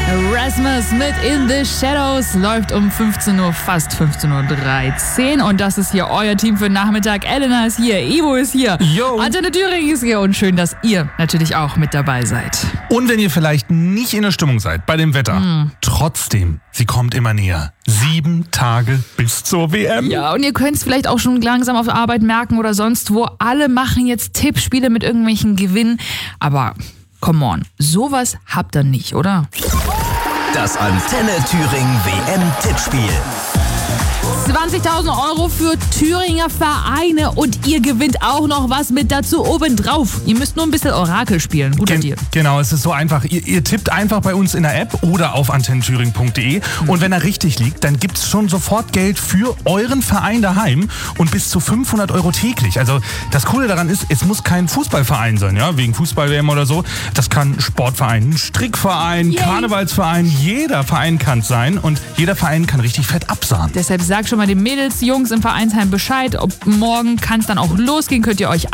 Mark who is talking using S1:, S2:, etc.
S1: Rasmus mit In the Shadows läuft um 15 Uhr, fast 15.13 Uhr. Und das ist hier euer Team für den Nachmittag. Elena ist hier, Ivo ist hier,
S2: Yo.
S1: Antenne Thüringen ist hier und schön, dass ihr natürlich auch mit dabei seid.
S2: Und wenn ihr vielleicht nicht in der Stimmung seid bei dem Wetter, trotzdem, sie kommt immer näher. 7 Tage bis zur WM.
S1: Ja, und ihr könnt es vielleicht auch schon langsam auf der Arbeit merken oder sonst wo. Alle machen jetzt Tippspiele mit irgendwelchen Gewinnen. Aber come on, sowas habt ihr nicht, oder?
S3: Das Antenne Thüringen WM-Tippspiel.
S1: 20.000 Euro für Thüringer Vereine und ihr gewinnt auch noch was mit dazu obendrauf. Ihr müsst nur ein bisschen Orakel spielen. Guter Deal.
S2: Genau, es ist so einfach. Ihr tippt einfach bei uns in der App oder auf antennenthüringen.de und wenn er richtig liegt, dann gibt es schon sofort Geld für euren Verein daheim und bis zu 500 Euro täglich. Also das Coole daran ist, es muss kein Fußballverein sein, ja, wegen Fußball-WM oder so. Das kann ein Sportverein, ein Strickverein, Karnevalsverein, jeder Verein kann es sein und jeder Verein kann richtig fett absahnen.
S1: Deshalb sag schon mal den Mädels, Jungs im Vereinsheim Bescheid. Ob morgen kann es dann auch losgehen, könnt ihr euch